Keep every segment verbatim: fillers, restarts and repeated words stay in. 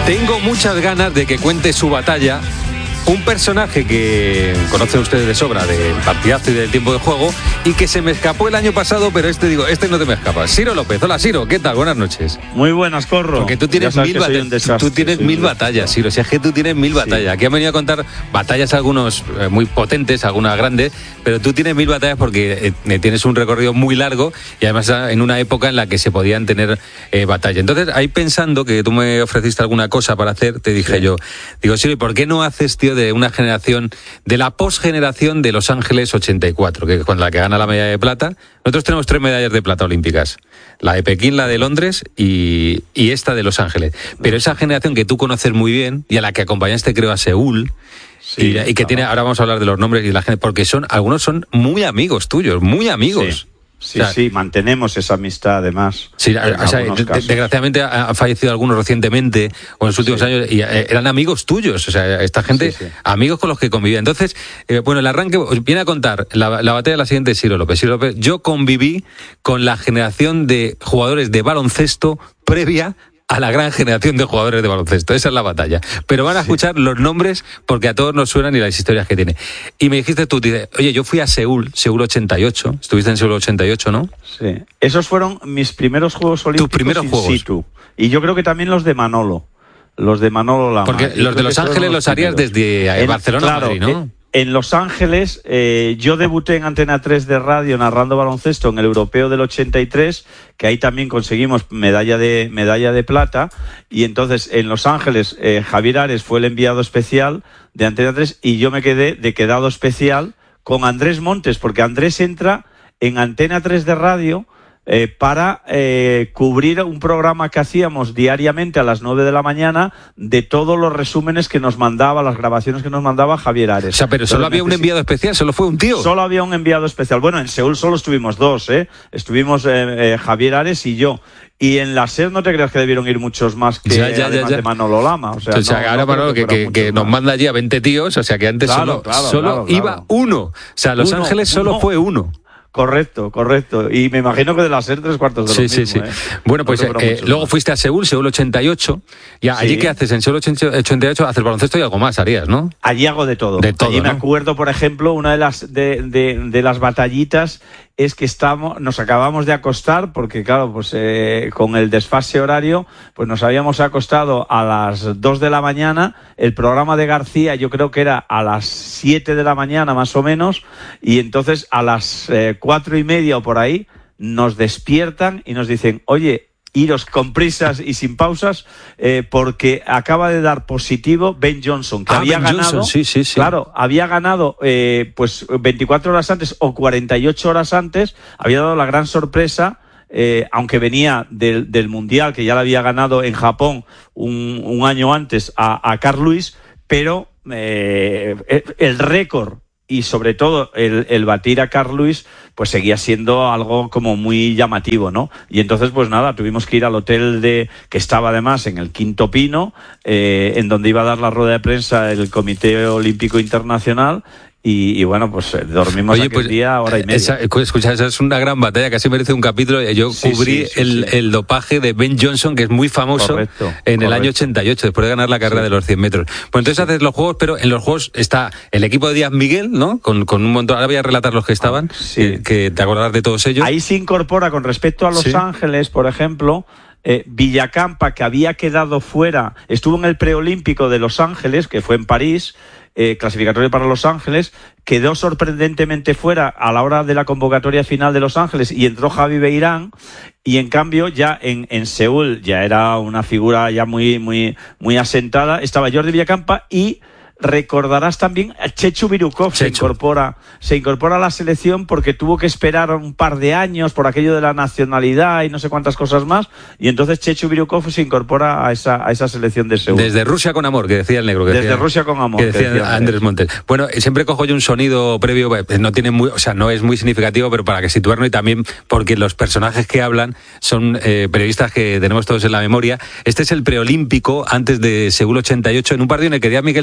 Tengo muchas ganas de que cuente su batalla un personaje que conocen ustedes de sobra del partidazo y del tiempo de juego y que se me escapó el año pasado, pero este digo, este no te me escapa. Ciro López. Hola, Ciro, ¿qué tal? Buenas noches. Muy buenas, Corro. Porque tú tienes mil, bata- tú tienes mil batallas, Ciro. Si es que tú tienes mil batallas. Sí. Aquí han venido a contar batallas algunos eh, muy potentes, algunas grandes, pero tú tienes mil batallas porque eh, tienes un recorrido muy largo y además en una época en la que se podían tener eh, batallas. Entonces, ahí pensando que tú me ofreciste alguna cosa para hacer, te dije sí. yo, digo, Ciro, ¿y por qué no haces, tío, de una generación, de la posgeneración de Los Ángeles ochenta y cuatro, que es con la que gana la medalla de plata? Nosotros tenemos tres medallas de plata olímpicas, la de Pekín, la de Londres y, y esta de Los Ángeles. Pero esa generación que tú conoces muy bien y a la que acompañaste, creo, a Seúl, sí, y, y que tiene, ahora vamos a hablar de los nombres y la gente, porque son, algunos son muy amigos tuyos, muy amigos. Sí. Sí, o sea, sí, mantenemos esa amistad además. Sí, o sea, de, desgraciadamente han fallecido algunos recientemente o en los últimos sí. años y eran amigos tuyos, o sea, esta gente, sí, sí. amigos con los que convivían. Entonces, eh, bueno, el arranque viene a contar la, la batalla de la siguiente, Ciro López. Ciro López, yo conviví con la generación de jugadores de baloncesto previa a la gran generación de jugadores de baloncesto. Esa es la batalla. Pero van a escuchar sí. los nombres porque a todos nos suenan y las historias que tiene. Y me dijiste tú, dices, oye, yo fui a Seúl, Seúl ochenta y ocho. Estuviste en Seúl ochenta y ocho, ¿no? Sí. Esos fueron mis primeros Juegos Olímpicos. Tus primeros in juegos. Situ. Y yo creo que también los de Manolo. Los de Manolo Lama. Porque yo los de Los Ángeles los harías desde en, Barcelona claro, a Madrid, ¿no? En, En Los Ángeles, eh, yo debuté en Antena tres de radio narrando baloncesto en el Europeo del ochenta y tres, que ahí también conseguimos medalla de, medalla de plata, y entonces en Los Ángeles eh, Javier Ares fue el enviado especial de Antena tres y yo me quedé de quedado especial con Andrés Montes, porque Andrés entra en Antena tres de radio Eh, para eh, cubrir un programa que hacíamos diariamente a las nueve de la mañana de todos los resúmenes que nos mandaba, las grabaciones que nos mandaba Javier Ares. O sea, pero solo Entonces, había un enviado especial, solo fue un tío. Solo había un enviado especial. Bueno, en Seúl solo estuvimos dos, ¿eh? Estuvimos eh, eh, Javier Ares y yo. Y en la SER no te creas que debieron ir muchos más que ya, ya, además ya, ya. de Manolo Lama. O sea, o sea no, ahora no Manolo que, que, que nos manda allí a veinte tíos, o sea que antes claro, solo, claro, solo claro, iba claro. uno. O sea, Los uno, Ángeles solo uno. fue uno. Correcto, correcto. Y me imagino que de la SER tres cuartos de sí, lo sí, mismo. Sí, ¿eh? sí. Bueno, pues no eh, luego más. Fuiste a Seúl, Seúl ochenta y ocho. ¿Y allí sí. qué haces? En Seúl ochenta y ocho haces baloncesto y algo más harías, ¿no? Allí hago de todo. De todo, allí ¿no? Me acuerdo, por ejemplo, una de las de, de, de las batallitas es que estamos, nos acabamos de acostar, porque claro, pues eh, con el desfase horario, pues nos habíamos acostado a las dos de la mañana, el programa de García yo creo que era a las siete de la mañana más o menos, y entonces a las eh, cuatro y media o por ahí nos despiertan y nos dicen, oye, iros con prisas y sin pausas, eh, porque acaba de dar positivo Ben Johnson, que ah, había Ben ganado, Johnson, sí, sí, sí. claro, había ganado eh, pues veinticuatro horas antes o cuarenta y ocho horas antes, había dado la gran sorpresa, eh, aunque venía del, del Mundial, que ya lo había ganado en Japón un, un año antes a, a Carl Lewis, pero eh, el récord y sobre todo el, el batir a Carl Lewis pues seguía siendo algo como muy llamativo, ¿no? Y entonces pues nada, tuvimos que ir al hotel de que estaba además en el Quinto Pino, eh, en donde iba a dar la rueda de prensa el Comité Olímpico Internacional. Y, y bueno, pues dormimos Oye, aquel pues, día hora y media. Esa, escucha, esa es una gran batalla, casi merece un capítulo. Yo sí, cubrí sí, sí, el, sí. el dopaje de Ben Johnson, que es muy famoso, correcto, en correcto. el año ochenta y ocho, después de ganar la carrera sí. de los cien metros. Pues entonces sí. haces los juegos, pero en los juegos está el equipo de Díaz Miguel, ¿no? Con, con un montón. Ahora voy a relatar los que estaban, sí. que, que te acordarás de todos ellos. Ahí se incorpora, con respecto a Los sí. Ángeles, por ejemplo, eh, Villacampa, que había quedado fuera, estuvo en el preolímpico de Los Ángeles, que fue en París, Eh, clasificatorio para Los Ángeles, quedó sorprendentemente fuera a la hora de la convocatoria final de Los Ángeles y entró Javi Beirán, y en cambio ya en, en Seúl ya era una figura ya muy, muy, muy asentada, estaba Jordi Villacampa y recordarás también a Chechu Birukov, se incorpora, se incorpora a la selección porque tuvo que esperar un par de años por aquello de la nacionalidad y no sé cuántas cosas más, y entonces Chechu Birukov se incorpora a esa, a esa selección de Seúl. Desde Rusia con amor, que decía el negro. Que Desde decía, Rusia con amor. Que decía, que decía Andrés Montes. Bueno, siempre cojo yo un sonido previo, no tiene muy, o sea, no es muy significativo, pero para que situarnos y también porque los personajes que hablan son eh, periodistas que tenemos todos en la memoria. Este es el preolímpico antes de Seúl ochenta y ocho, en un partido en el que Díaz Miguel se enfada,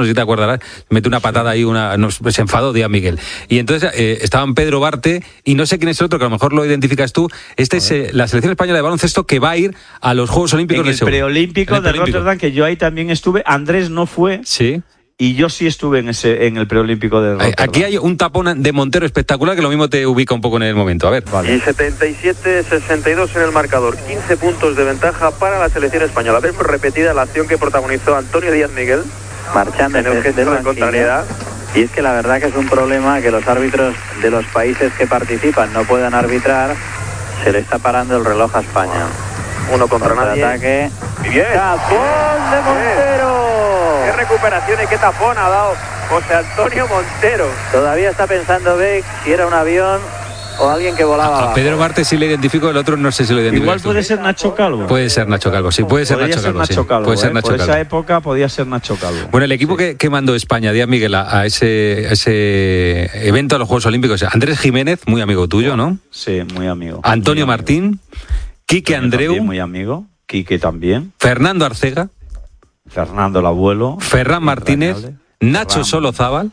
sé si te acordarás, mete una patada ahí, una, nos, se enfadó Díaz Miguel. Y entonces eh, estaban Pedro Barte y no sé quién es el otro, que a lo mejor lo identificas tú. Este es eh, la selección española de baloncesto que va a ir a los Juegos Olímpicos en el de Seúl. Preolímpico En el de preolímpico. Rotterdam, que yo ahí también estuve. Andrés no fue. Sí. Y yo sí estuve en ese en el preolímpico de Rotterdam. Aquí hay un tapón de Montero espectacular que lo mismo te ubica un poco en el momento. A ver. Vale. Y setenta y siete sesenta y dos en el marcador. quince puntos de ventaja para la selección española. Vemos repetida la acción que protagonizó Antonio Díaz Miguel. Marchando en el gesto de contrariedad. Y es que la verdad que es un problema que los árbitros de los países que participan no puedan arbitrar. Se le está parando el reloj a España. Uno contra nadie. Ataque. Bien. ¡Tapón de Montero! ¡Qué recuperación y qué tapón ha dado José Antonio Montero! Todavía está pensando Beck si era un avión o alguien que volaba. A, a Pedro Barte sí le identifico, el otro no sé si lo identifico. Igual puede ser Nacho Calvo. Puede ser Nacho Calvo, sí, puede ser Podría Nacho ser Calvo. Nacho Sí. Calvo, Puede ser ¿eh? Nacho Por Calvo. esa época podía ser Nacho Calvo. Bueno, el equipo sí. que, que mandó España, Díaz Miguel, a, a ese, a ese evento a los Juegos Olímpicos, Andrés Jiménez, muy amigo tuyo, ¿no? Sí, muy amigo. Antonio muy Martín, amigo. Quique Antonio Andreu, también, muy amigo. Quique también. Fernando Arcega, Fernando el abuelo. Ferran Martínez, Entrañable. Nacho Ferran. Solozábal,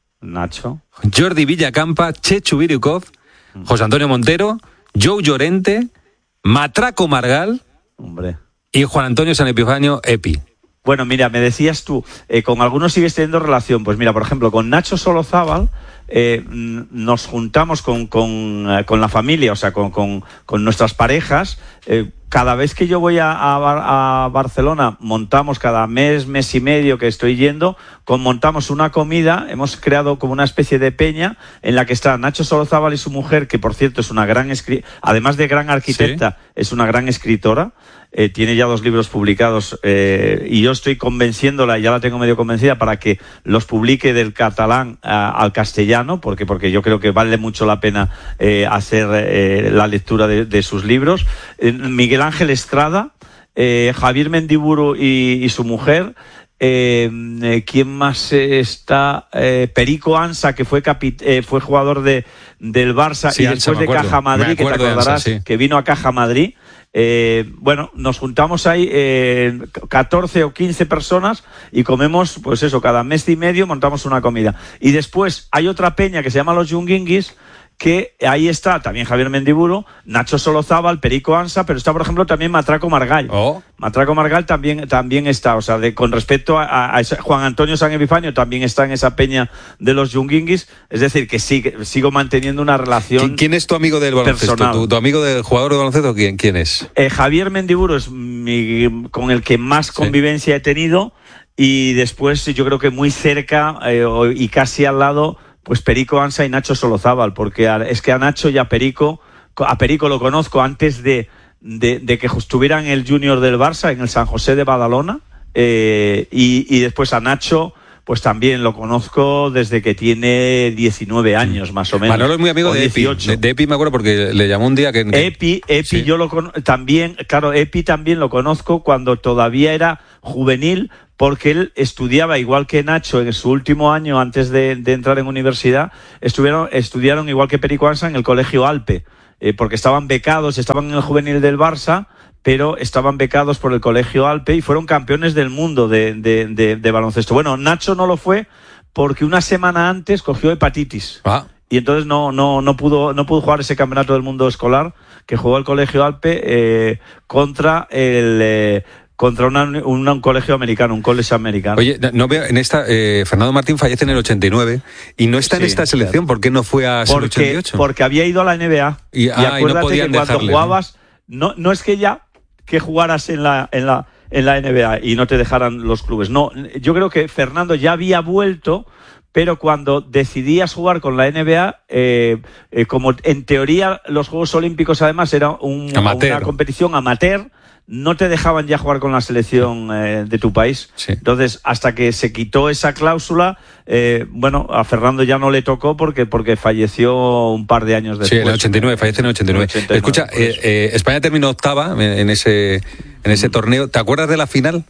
Nacho. Jordi Villacampa, Chechu Birukov, José Antonio Montero, Joe Llorente, Matraco Margal, Hombre. y Juan Antonio San Epifanio Epi. Bueno, mira, me decías tú, eh, con algunos sigues teniendo relación. Pues mira, por ejemplo, con Nacho Solozábal eh, nos juntamos con, con, eh, con la familia, o sea, con, con, con nuestras parejas. Eh, cada vez que yo voy a, a, a Barcelona, montamos cada mes, mes y medio que estoy yendo, con, montamos una comida, hemos creado como una especie de peña en la que está Nacho Solozábal y su mujer, que por cierto es una gran escritora, además de gran arquitecta, ¿sí? Es una gran escritora. Eh, tiene ya dos libros publicados eh, y yo estoy convenciéndola, ya la tengo medio convencida, para que los publique del catalán a, al castellano, porque porque yo creo que vale mucho la pena eh, hacer eh, la lectura de, de sus libros. Eh, Miguel Ángel Estrada, eh, Javier Mendiburu y, y su mujer. Eh, eh, ¿Quién más está? Eh, Perico Ansa, que fue capit eh, fue jugador de del Barça, sí, y después Ansa, de Caja Madrid, que te acordarás, de Ansa, sí. Que vino a Caja Madrid. Eh, bueno, nos juntamos ahí eh, catorce o quince personas y comemos, pues eso, cada mes y medio montamos una comida. Y después hay otra peña que se llama Los Yunguinguis, que ahí está también Javier Mendiburu, Nacho Solozábal, Perico Ansa, pero está, por ejemplo, también Matraco Margal. Oh. Matraco Margal también, también está, o sea, de, con respecto a, a, a Juan Antonio San Epifanio, también está en esa peña de los Yunguinguis, es decir, que sí, que sigo manteniendo una relación. ¿Quién, quién es tu amigo del baloncesto? ¿Tu, tu amigo del jugador de baloncesto? ¿Quién, quién es? Eh, Javier Mendiburu es mi, con el que más convivencia sí. he tenido, y después yo creo que muy cerca eh, y casi al lado, pues Perico Ansa y Nacho Solozábal, porque a, es que a Nacho y a Perico, a Perico lo conozco antes de, de, de que estuvieran en el Junior del Barça, en el San José de Badalona, eh, y, y después a Nacho, pues también lo conozco desde que tiene diecinueve años, más o menos. Manolo es muy amigo de Epi. De, de Epi me acuerdo porque le llamó un día que... que... Epi, Epi sí. yo lo conozco también, claro, Epi también lo conozco cuando todavía era juvenil, porque él estudiaba igual que Nacho en su último año antes de, de entrar en universidad, estuvieron, estudiaron igual que Perico Ansa en el Colegio Alpe, eh, porque estaban becados, estaban en el juvenil del Barça, pero estaban becados por el Colegio Alpe y fueron campeones del mundo de, de, de, de baloncesto. Bueno, Nacho no lo fue porque una semana antes cogió hepatitis. Ah. Y entonces no, no, no pudo, no pudo jugar ese campeonato del mundo escolar que jugó el Colegio Alpe eh, contra el... Eh, contra una, una, un colegio americano, un college americano. Oye, no veo en esta, eh, Fernando Martín fallece en el ochenta y nueve y no está sí, en esta selección, claro. ¿Por qué no fue a porque, ochenta y ocho? Porque había ido a la N B A. Y, y ah, acuérdate y no podían que cuando dejarle, jugabas, ¿no? no es que ya que jugaras en la, en la, en la N B A y no te dejaran los clubes. No, yo creo que Fernando ya había vuelto, pero cuando decidías jugar con la N B A, eh, eh, como en teoría los Juegos Olímpicos además era un, una competición amateur, no te dejaban ya jugar con la selección eh, de tu país. Sí. Entonces, hasta que se quitó esa cláusula, eh, bueno, a Fernando ya no le tocó porque, porque falleció un par de años después. Sí, en el ochenta y nueve, fallece en el ochenta y nueve. ochenta y nueve Escucha, eh, eh, España terminó octava en ese, en ese mm. torneo. ¿Te acuerdas de la final?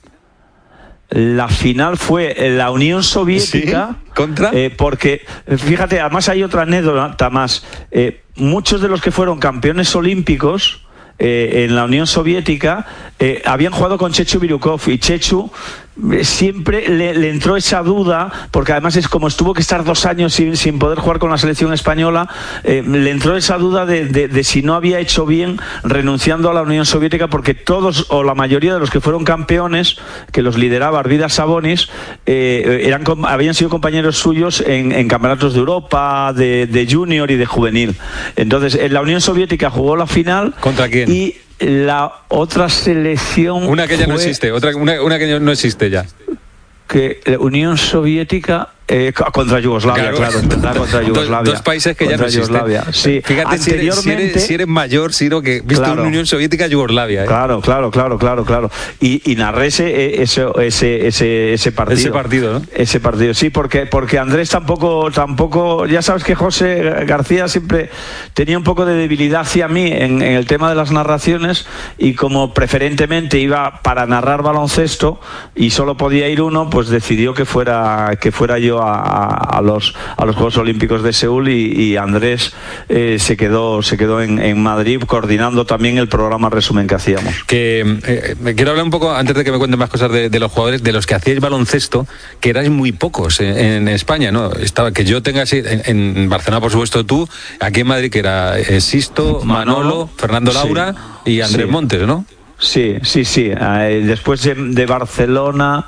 La final fue la Unión Soviética. ¿Sí? ¿Contra? Eh, porque, fíjate, además hay otra anécdota más. Eh, muchos de los que fueron campeones olímpicos Eh, en la Unión Soviética eh, habían jugado con Chechu Birukov y Chechu siempre le, le entró esa duda, porque además es como estuvo que estar dos años sin, sin poder jugar con la selección española, eh, le entró esa duda de, de, de si no había hecho bien renunciando a la Unión Soviética, porque todos o la mayoría de los que fueron campeones, que los lideraba Arvidas Sabonis, eh, eran, habían sido compañeros suyos en, en campeonatos de Europa, de, de junior y de juvenil. Entonces, en la Unión Soviética jugó la final. ¿Contra quién? Y la otra selección una que ya fue, no existe, otra una, una que no existe ya. Que la Unión Soviética eh, contra Yugoslavia, claro, claro contra Yugoslavia. Dos, dos países que ya no existen. Sí. Fíjate, anteriormente, si eres, si eres mayor, Ciro, que viste claro, una Unión Soviética Yugoslavia. ¿eh? Claro, claro, claro, claro, claro. Y, y narré ese, ese, ese, ese, ese partido. Ese partido, ¿no? Ese partido, sí, porque, porque Andrés tampoco, tampoco, ya sabes que José García siempre tenía un poco de debilidad hacia mí en, en el tema de las narraciones, y como preferentemente iba para narrar baloncesto y solo podía ir uno, pues decidió que fuera, que fuera yo A, a, los, a los Juegos Olímpicos de Seúl, y, y Andrés eh, se quedó, se quedó en, en Madrid coordinando también el programa resumen que hacíamos. Que eh, me quiero hablar un poco, antes de que me cuenten más cosas de, de los jugadores, de los que hacíais baloncesto, que erais muy pocos en, en España, ¿no? Estaba, que yo tenga así, en, en Barcelona, por supuesto, tú, aquí en Madrid, que era eh, Sisto, Manolo, Manolo, Fernando Laura sí, y Andrés sí. Montes, ¿no? Sí, sí, sí. Eh, después de, de Barcelona...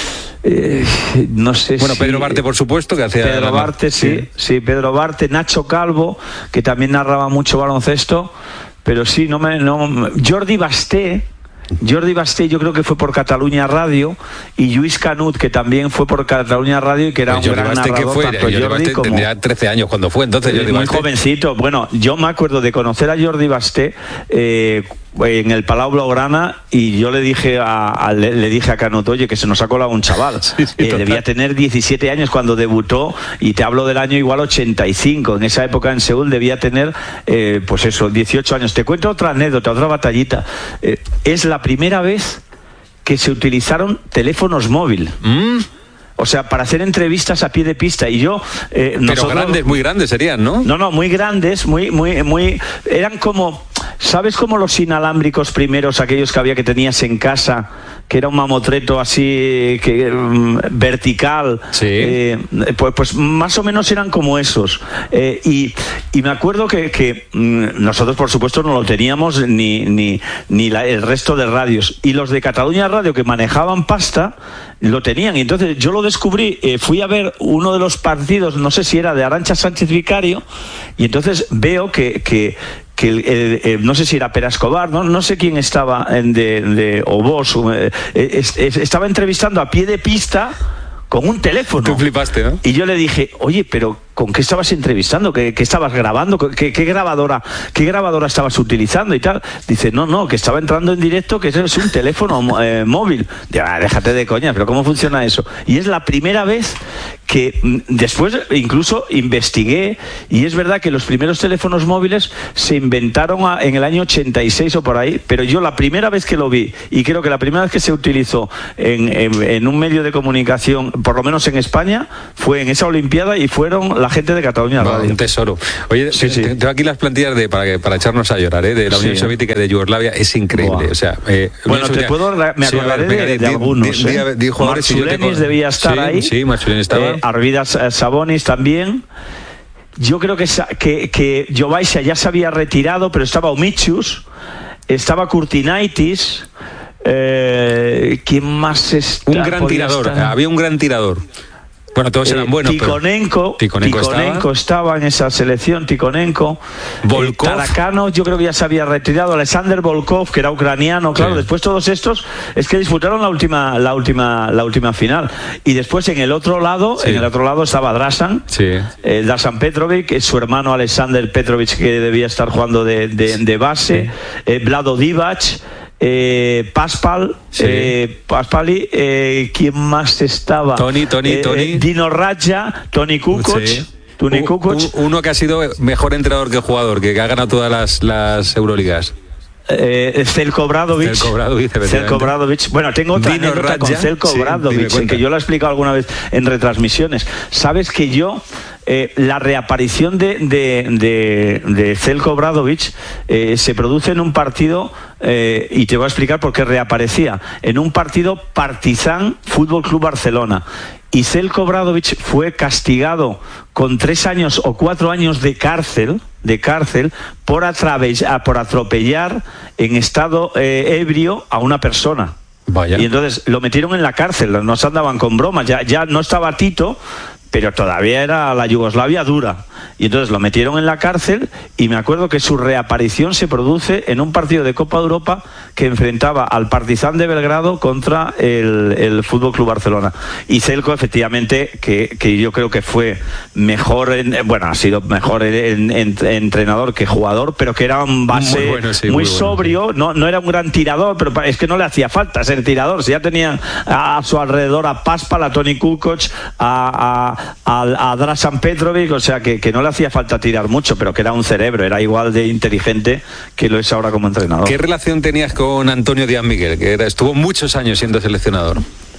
Eh, no sé bueno, si... Pedro Barte, por supuesto, que hacía... Pedro Barte, sí, sí, sí, Pedro Barte, Nacho Calvo, que también narraba mucho baloncesto, pero sí, no me... No, Jordi Basté, Jordi Basté yo creo que fue por Cataluña Radio, y Lluís Canut, que también fue por Cataluña Radio y que era pues un gran narrador. Que fue, tanto Jordi Basté como... tendría trece años cuando fue, entonces Jordi muy Basté. Jovencito. Bueno, yo me acuerdo de conocer a Jordi Basté eh, en el Palau Blaugrana, y yo le dije a, a le, le dije a Canut, oye, que se nos ha colado un chaval. Sí, sí, eh, debía tener diecisiete años cuando debutó, y te hablo del año igual ochenta y cinco. En esa época en Seúl debía tener, eh, pues eso, dieciocho años. Te cuento otra anécdota, otra batallita. Eh, es la primera vez que se utilizaron teléfonos móviles. Mm. O sea, para hacer entrevistas a pie de pista. Y yo... Eh, Pero nosotros, grandes, muy grandes serían, ¿no? No, no, muy grandes, muy, muy, muy... Eran como... ¿Sabes cómo los inalámbricos primeros, aquellos que había que tenías en casa, que era un mamotreto así que, um, vertical? Sí. Eh, pues, pues más o menos eran como esos. Eh, y, y me acuerdo que, que mm, nosotros, por supuesto, no lo teníamos ni, ni, ni la, el resto de radios. Y los de Cataluña Radio, que manejaban pasta, lo tenían. Y entonces yo lo descubrí, eh, fui a ver uno de los partidos, no sé si era de Arantxa Sánchez Vicario, y entonces veo que... que que el, el, el, no sé si era Pere Escobar, no, no sé quién estaba en de, de o vos, eh, es, es, estaba entrevistando a pie de pista con un teléfono. Tú flipaste, ¿no? Y yo le dije, oye, pero ¿con qué estabas entrevistando? ¿Qué, qué estabas grabando? ¿Qué, qué grabadora qué grabadora estabas utilizando y tal? Dice, no, no, que estaba entrando en directo, que eso es un teléfono eh, móvil. Digo, ah, déjate de coña, pero ¿cómo funciona eso? Y es la primera vez que después incluso investigué, y es verdad que los primeros teléfonos móviles se inventaron a, en el año ochenta y seis o por ahí, pero yo la primera vez que lo vi, y creo que la primera vez que se utilizó en, en, en un medio de comunicación, por lo menos en España, fue en esa Olimpiada, y fueron la gente de Cataluña Radio. Un tesoro. Oye, sí, sí. tengo aquí las plantillas de para, para echarnos a llorar, ¿eh? De la Unión sí, Soviética y de Yugoslavia, es increíble. Wow. O sea, eh, bueno, te puedo, me acordaré sí, de, de, de algunos. Di, di, di, Marchulenis si debía estar sí, ahí. Sí, Marchulenis estaba. Eh, Arvidas Sabonis también. Yo creo que, que, que Jovaisa ya se había retirado, pero estaba Omichus, estaba Kurtinaitis. Eh, ¿Quién más está? Un gran tirador, estar? había un gran tirador. Bueno, todos eran buenos. Eh, Tikhonenko, pero... Tikhonenko, Tikhonenko estaba? estaba en esa selección, Tikhonenko. Volkov. Eh, Tarakano, yo creo que ya se había retirado. Alexander Volkov, que era ucraniano, claro. Sí. Después todos estos es que disputaron la última, la última, la última final. Y después en el otro lado, sí. en el otro lado estaba Drasan, sí. eh, Drasan Petrovic, su hermano Alexander Petrovic, que debía estar jugando de, de, de base, sí. eh, Vlado Divac. Eh, Paspal, sí. eh, Paspali, eh, ¿quién más estaba? Tony, Tony, eh, Tony. Dino Radja, Tony Kukoc. Sí. Tony Kukoc. Uno que ha sido mejor entrenador que jugador, que ha ganado todas las, las Euroligas. Eh, Zelko Obradovic. Zelko Obradovic, Zelko Obradovic. Bueno, tengo otra Dino anécdota Radja, con Zelko Obradovic, sí, que yo lo he explicado alguna vez en retransmisiones. Sabes que yo eh, la reaparición de, de, de, de Zeljko Obradović eh, se produce en un partido, eh, y te voy a explicar por qué reaparecía, en un partido Partizan Fútbol Club Barcelona. Y Zeljko Obradović fue castigado con tres años o cuatro años de cárcel, de cárcel por, atravesar, por atropellar en estado eh, ebrio a una persona. Vaya. Y entonces lo metieron en la cárcel, no se andaban con bromas, ya, ya no estaba Tito, pero todavía era la Yugoslavia dura. Y entonces lo metieron en la cárcel, y me acuerdo que su reaparición se produce en un partido de Copa de Europa que enfrentaba al Partizan de Belgrado contra el, el Fútbol Club Barcelona. Y Zeljko, efectivamente, que, que yo creo que fue mejor, en, bueno, ha sido mejor en, en, en, entrenador que jugador, pero que era un base muy, bueno, sí, muy, muy sobrio, bueno. no, no era un gran tirador, pero es que no le hacía falta ser tirador. Si ya tenían a su alrededor a Paspal, a Toni Kukoc, a, a, a, a Dražan Petrovic, o sea que, que no le hacía falta tirar mucho, pero que era un cerebro, era igual de inteligente que lo es ahora como entrenador. ¿Qué relación tenías con Antonio Díaz Miguel, que era, estuvo muchos años siendo seleccionador?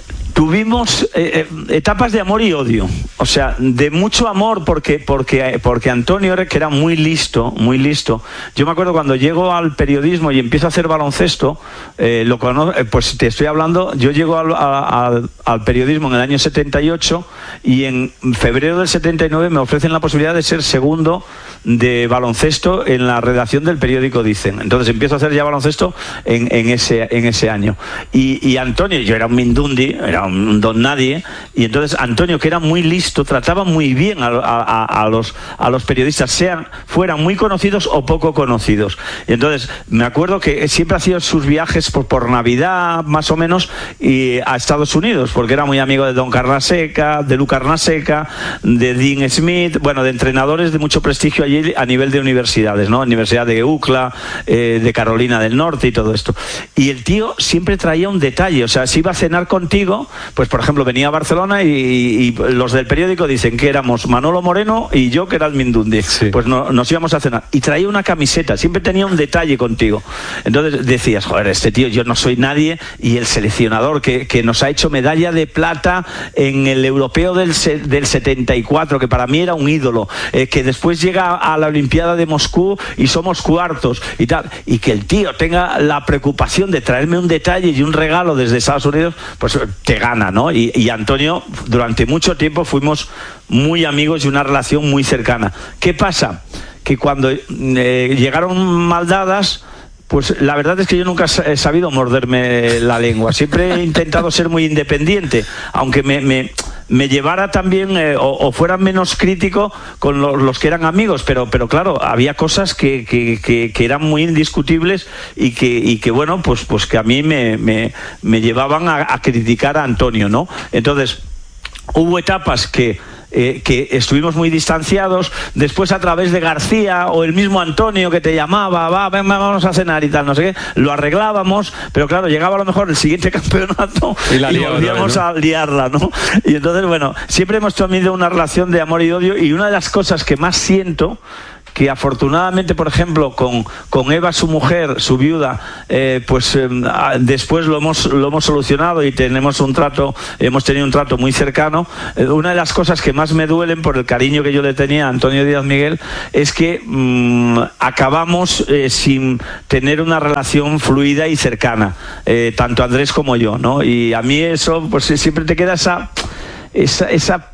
Tuvimos eh, etapas de amor y odio, o sea, de mucho amor porque, porque, porque Antonio, que era muy listo, muy listo. Yo me acuerdo cuando llego al periodismo y empiezo a hacer baloncesto, eh, lo cono- pues te estoy hablando, yo llego al, al, al periodismo en el año setenta y ocho y en febrero del setenta y nueve me ofrecen la posibilidad de ser segundo de baloncesto en la redacción del periódico Dicen. Entonces empiezo a hacer ya baloncesto en, en, ese, en ese año. Y, y Antonio, yo era un mindundi, era un don nadie, y entonces Antonio, que era muy listo, trataba muy bien a, a, a, los, a los periodistas, sean fueran muy conocidos o poco conocidos. Y entonces me acuerdo que siempre hacía sus viajes por, por Navidad, más o menos, y a Estados Unidos, porque era muy amigo de Don Carnaseca, de Lu Carnaseca, de Dean Smith, bueno, de entrenadores de mucho prestigio allí a nivel de universidades, ¿no? Universidad de U C L A, eh, de Carolina del Norte y todo esto. Y el tío siempre traía un detalle, o sea, si iba a cenar contigo, pues por ejemplo venía a Barcelona y, y los del periódico dicen que éramos Manolo Moreno y yo, que era el Mindundi. Sí. Pues no, nos íbamos a cenar y traía una camiseta, siempre tenía un detalle contigo. Entonces decías, joder, este tío, yo no soy nadie, y el seleccionador que, que nos ha hecho medalla de plata en el europeo del, del setenta y cuatro, que para mí era un ídolo, eh, que después llega a la Olimpiada de Moscú y somos cuartos y tal, y que el tío tenga la preocupación de traerme un detalle y un regalo desde Estados Unidos, pues te gana, ¿no? Y, y Antonio, durante mucho tiempo fuimos muy amigos y una relación muy cercana. ¿Qué pasa? Que cuando eh, llegaron maldadas, pues la verdad es que yo nunca he sabido morderme la lengua. Siempre he intentado ser muy independiente, aunque me, me, me llevara también eh, o, o fuera menos crítico con lo, los que eran amigos, pero, pero claro, había cosas que, que, que, que eran muy indiscutibles y que, y que bueno, pues, pues que a mí me, me, me llevaban a, a criticar a Antonio, ¿no? Entonces, hubo etapas que Eh, que estuvimos muy distanciados, después a través de García o el mismo Antonio que te llamaba, va, ven, vamos a cenar y tal, no sé qué, lo arreglábamos, pero claro, llegaba a lo mejor el siguiente campeonato y, la y volvíamos ¿no? a liarla, ¿no? Y entonces, bueno, siempre hemos tenido una relación de amor y odio, y una de las cosas que más siento, que afortunadamente, por ejemplo, con, con Eva, su mujer, su viuda, eh, pues eh, después lo hemos, lo hemos solucionado y tenemos un trato, hemos tenido un trato muy cercano. Eh, una de las cosas que más me duelen, por el cariño que yo le tenía a Antonio Díaz Miguel, es que mmm, acabamos eh, sin tener una relación fluida y cercana, eh, tanto Andrés como yo, ¿no? Y a mí eso, pues siempre te queda esa, esa, esa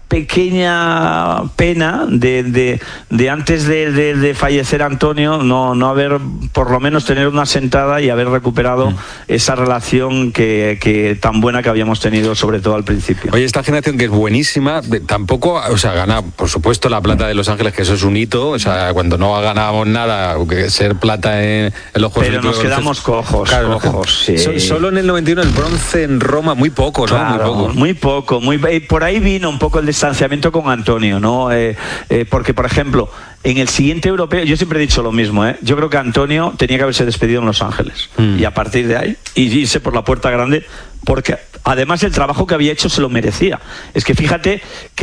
pequeña pena de, de, de antes de, de, de fallecer Antonio, no, no haber, por lo menos tener una sentada y haber recuperado mm. esa relación que, que tan buena que habíamos tenido, sobre todo al principio. Oye, esta generación que es buenísima, tampoco, o sea, gana, por supuesto, la plata de Los Ángeles, que eso es un hito, o sea, cuando no ganábamos nada, que ser plata en, en los Juegos Pero nos quedamos cojos, claro, cojos, sí. So, solo en el noventa y uno el bronce en Roma, muy poco, ¿no? Claro, muy poco. Muy poco, muy, por ahí vino un poco el distanciamiento con Antonio, ¿no? Eh, eh, porque, por ejemplo, en el siguiente europeo, yo siempre he dicho lo mismo, ¿eh? Yo creo que Antonio tenía que haberse despedido en Los Ángeles mm. y a partir de ahí y irse por la puerta grande, porque además el trabajo que había hecho se lo merecía. Es que fíjate que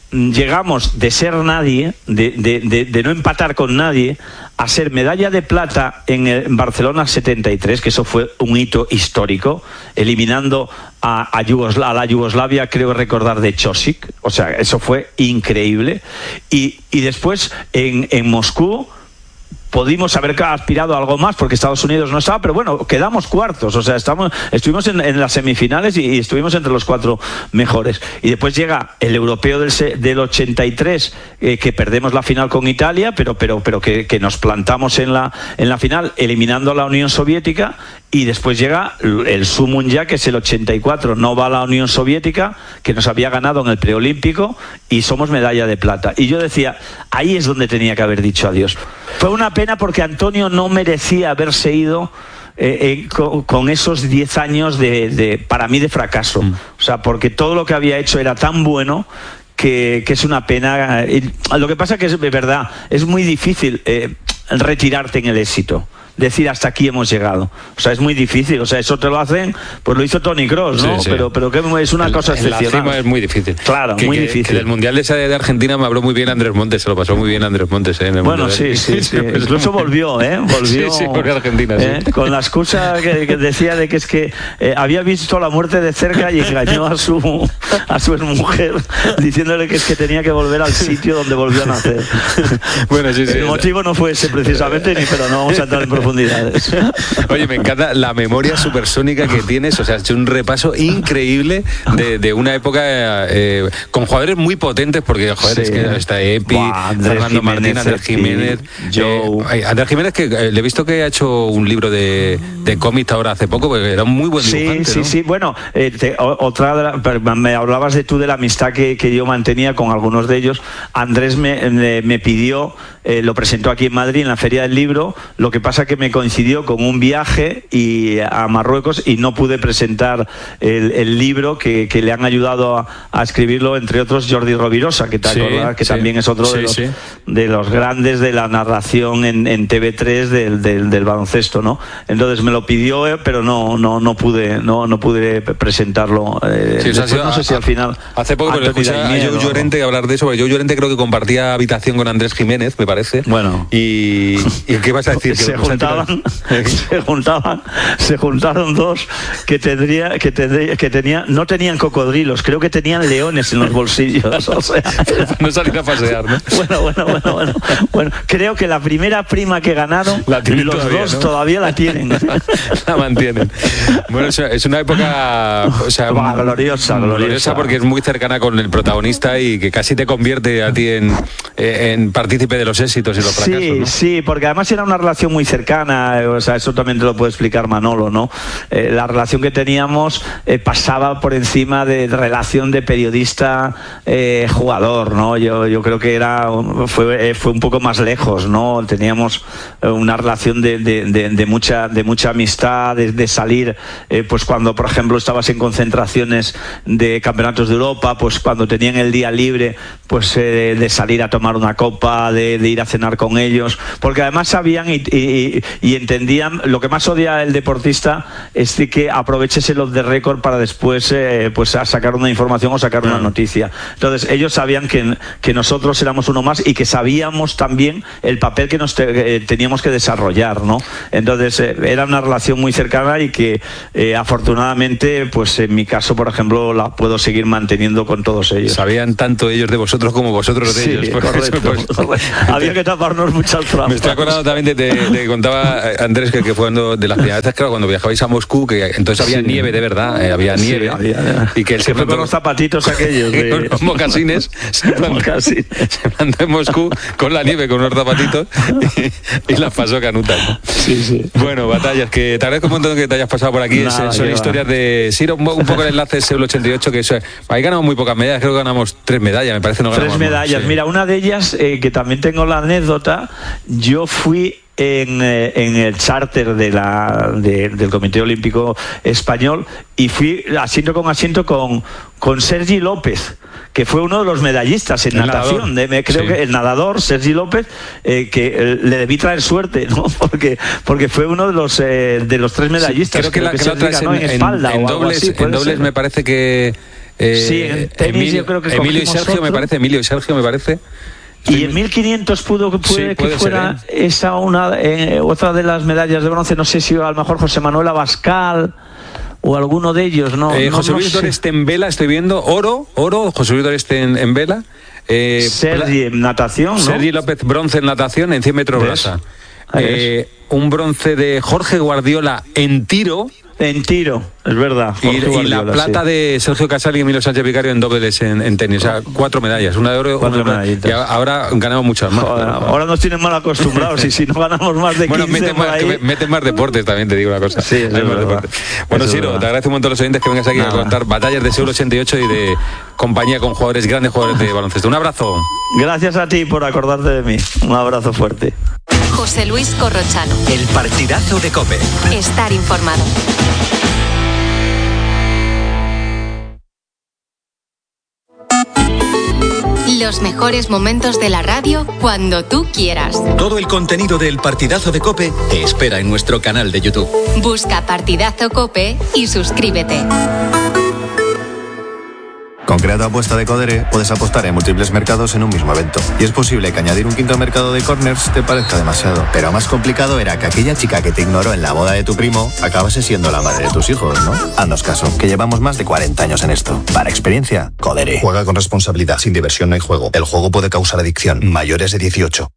llegamos de ser nadie, de, de, de, de no empatar con nadie, a ser medalla de plata en, el, en Barcelona setenta y tres, que eso fue un hito histórico, eliminando a, a, Yugosla, a la Yugoslavia, creo recordar, de Chosic. O sea, eso fue increíble. Y, y después en, en Moscú pudimos haber aspirado a algo más porque Estados Unidos no estaba, pero bueno, quedamos cuartos, o sea, estamos, estuvimos en, en las semifinales y, y estuvimos entre los cuatro mejores. Y después llega el europeo del, del ochenta y tres, eh, que perdemos la final con Italia, pero, pero, pero que, que nos plantamos en la, en la final eliminando a la Unión Soviética. Y después llega el sumum ya, que es el ochenta y cuatro, no va a la Unión Soviética, que nos había ganado en el preolímpico, y somos medalla de plata. Y yo decía, ahí es donde tenía que haber dicho adiós. Fue una pena porque Antonio no merecía haberse ido eh, eh, con, con esos diez años de, de, para mí, de fracaso. Mm. O sea, porque todo lo que había hecho era tan bueno que, que es una pena. Y lo que pasa es que es verdad, es muy difícil eh, retirarte en el éxito. Decir hasta aquí hemos llegado, o sea, es muy difícil, o sea, eso te lo hacen, pues lo hizo Tony Cross, ¿no? Sí, sí. Pero, pero que es una el, cosa excepcional. La cima es muy difícil. Claro, que, muy que, difícil. Que del Mundial de, esa de Argentina me habló muy bien Andrés Montes, se lo pasó muy bien Andrés Montes, ¿eh? En el bueno, mundial. sí, sí, sí. Incluso volvió, ¿eh? Volvió. Sí, sí, por Argentina, ¿eh? Sí. Con la excusa que, que decía de que es que eh, había visto la muerte de cerca y engañó a su a su mujer diciéndole que es que tenía que volver al sitio donde volvió a nacer. Bueno, sí, sí. El motivo no fue ese precisamente, ni, pero no vamos a entrar en profundidades. Oye, me encanta la memoria supersónica que tienes, o sea, has hecho un repaso increíble de, de una época eh, con jugadores muy potentes, porque, joder, sí. es que está Epi, Buah, Fernando Martín, Andrés Jiménez, Joe. Eh, Andrés Jiménez, que eh, le he visto que ha hecho un libro de, de cómics ahora hace poco, porque era un muy buen dibujante, Sí, sí, ¿no? sí, bueno, eh, te, otra de la, me hablabas de tú de la amistad que, que yo mantenía con algunos de ellos. Andrés me, me, me pidió, eh, lo presentó aquí en Madrid en la Feria del Libro, lo que pasa que me coincidió con un viaje y a Marruecos y no pude presentar el, el libro que, que le han ayudado a, a escribirlo, entre otros Jordi Rovirosa, que te sí, acuerdas, que sí, también es otro sí, de, los, sí. de los grandes de la narración en, en T V tres del, del, del baloncesto, ¿no? Entonces me lo pidió, eh, pero no no no pude no no pude presentarlo. Eh, sí, después, sido, no sé si al final. Hace poco pero escuché a Joe Llorente hablar de eso, porque Joe Llorente creo que compartía habitación con Andrés Jiménez, me parece. Bueno. Y, ¿y qué vas a decir? Se que juntaban, se juntaban, se juntaron dos que tendría, que tendría, que tenía, no tenían cocodrilos, creo que tenían leones en los bolsillos. O sea, no salir a pasear, ¿no? Bueno, bueno, bueno, bueno, bueno. Creo que la primera prima que ganaron, los todavía, dos ¿no? todavía la tienen. La mantienen. Bueno, es una época, o sea, bah, gloriosa, gloriosa, gloriosa, porque es muy cercana con el protagonista y que casi te convierte a ti en, en partícipe de los éxitos y los fracasos, sí, ¿no? Sí, porque además era una relación muy cercana, o sea, eso también te lo puede explicar Manolo, ¿no? Eh, la relación que teníamos eh, pasaba por encima de relación de periodista eh, jugador, ¿no? Yo, yo creo que era fue, fue un poco más lejos, ¿no? Teníamos una relación de, de, de, de mucha de mucha amistad, de, de salir, eh, pues cuando por ejemplo estabas en concentraciones de campeonatos de Europa, pues cuando tenían el día libre, pues eh, de salir a tomar una copa, de, de ir a cenar con ellos, porque además sabían y, y, y entendían. Lo que más odia el deportista es de que aproveches el off the record para después eh, pues a sacar una información o sacar una noticia. Entonces ellos sabían que, que nosotros éramos uno más y que sabíamos también el papel que nos te, eh, teníamos que desarrollar, ¿no? Entonces eh, era una relación muy cercana y que eh, afortunadamente, pues en mi caso, por ejemplo, la puedo seguir manteniendo con todos ellos. Sabían tanto ellos de vosotros como vosotros de sí, ellos. Pues correcto, eso, pues, correcto. Había que taparnos muchas trampas. Me estoy acordando también de, de, de que contaba Andrés que, que fue cuando, de las primeras veces, claro, cuando viajabais a Moscú, que entonces había sí. nieve de verdad, eh, había nieve. Sí, había, y que él se, se fue con los zapatitos aquellos. De... Los mocasines. Se plantó, se plantó en Moscú con la nieve, con unos zapatitos y, y las pasó canutas, ¿no? Sí, sí. Bueno, batallas, que te agradezco un montón que te hayas pasado por aquí. Nada, son historias va. de... Sí, un, un poco el enlace es el ochenta y ocho, que eso, ahí ganamos muy pocas medallas, creo que ganamos tres medallas, me parece no ganamos Tres medallas. Sí. Mira, una de ellas, eh, que también tengo la anécdota, yo fui En, eh, en el charter de la, de, del Comité Olímpico Español y fui asiento con asiento con, con Sergi López, que fue uno de los medallistas en el natación, de, me, creo sí. que el nadador Sergi López, eh, que eh, le debí traer suerte, ¿no? Porque porque fue uno de los eh, de los tres medallistas. Sí, creo que, creo la, que, que la otra es en, en espalda en, en o dobles, así, en dobles me parece que Eh, sí, en tenis Emilio, yo creo que Emilio y Sergio otro. me parece, Emilio y Sergio me parece. Y en mil quinientos pudo que puede, sí, puede que fuera ser, ¿eh? esa una eh, otra de las medallas de bronce, no sé si a lo mejor José Manuel Abascal o alguno de ellos, no. Eh, no José no Luis sé. Doreste en vela, estoy viendo, oro, oro, José Luis Doreste en, en vela. Eh, Sergi en natación, ¿no? Sergi López bronce en natación en cien metros brasa. Eh, un bronce de Jorge Guardiola en tiro. En tiro, es verdad. Y, y Guardiola, la plata sí. de Sergio Casal y Emilio Sánchez Vicario en dobles en, en tenis. O sea, cuatro medallas, una de oro, Cuatro una de plata. Y ahora ganamos muchas más. Joder, ahora nos tienen mal acostumbrados y si no ganamos más de quince bueno, meten por más, ahí... que meten más deportes también, te digo una cosa. Sí, eso Hay es más verdad. deportes. Bueno, Eso es Siro, verdad. te agradezco un montón a los oyentes que vengas aquí Nada. a contar batallas de Seúl ochenta y ocho y de compañía con jugadores, grandes jugadores de baloncesto. Un abrazo. Gracias a ti por acordarte de mí. Un abrazo fuerte. José Luis Corrochano. El partidazo de COPE. Estar informado. Los mejores momentos de la radio cuando tú quieras. Todo el contenido del partidazo de COPE te espera en nuestro canal de YouTube. Busca Partidazo COPE y suscríbete. Con Creato Apuesta de Codere puedes apostar en múltiples mercados en un mismo evento. Y es posible que añadir un quinto mercado de corners te parezca demasiado. Pero más complicado era que aquella chica que te ignoró en la boda de tu primo acabase siendo la madre de tus hijos, ¿no? Haznos caso, que llevamos más de cuarenta años en esto. Para experiencia, Codere. Juega con responsabilidad. Sin diversión no hay juego. El juego puede causar adicción. Mayores de dieciocho.